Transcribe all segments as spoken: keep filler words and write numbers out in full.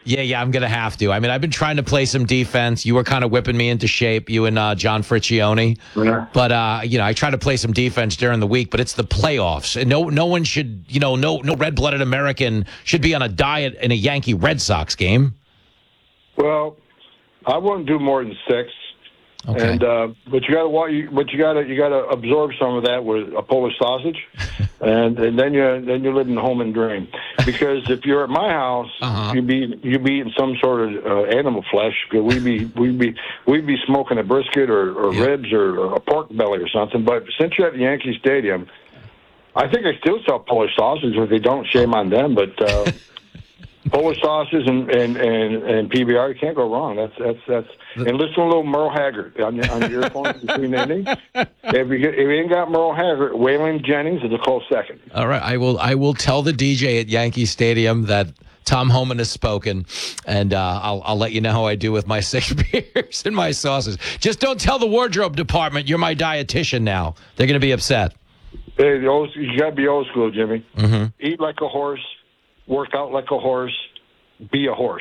Yeah, yeah, I'm going to have to. I mean, I've been trying to play some defense. You were kind of whipping me into shape, you and uh, John Friccione. Yeah. But, uh, you know, I try to play some defense during the week, but it's the playoffs. And no no one should, you know, no no red-blooded American should be on a diet in a Yankee Red Sox game. Well, I wouldn't do more than six. Okay. And uh, but you got to but you got to you got to absorb some of that with a Polish sausage, and, and then you then you live in the home and dream. Because if you're at my house, Uh-huh. you'd be you'd be eating some sort of uh, animal flesh. Because we'd be we'd be we'd be smoking a brisket or, or Yeah. ribs or a pork belly or something. But since you're at the Yankee Stadium, I think they still sell Polish sausage. If they don't, shame on them. But uh, Polish sausages and, and, and, and P B R, you can't go wrong. That's that's that's. And listen to a little Merle Haggard on, on your earphones between innings. If you, get, if you ain't got Merle Haggard, Waylon Jennings is a close second. All right, I will I will tell the D J at Yankee Stadium that Tom Homan has spoken, and uh, I'll I'll let you know how I do with my six beers and my sauces. Just don't tell the wardrobe department you're my dietitian now. They're going to be upset. Hey, the old, you got to be old school, Jimmy. Mm-hmm. Eat like a horse, work out like a horse, be a horse.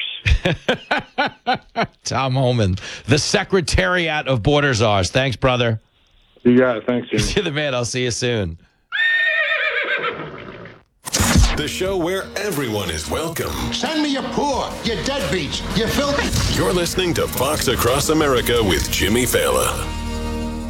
Tom Homan, the Secretariat of Border Czars. Thanks, brother. You got it. Thanks, Jimmy. You're the man. I'll see you soon. The show where everyone is welcome. Send me your poor, your deadbeats, you filthy. You're listening to Fox Across America with Jimmy Fallon.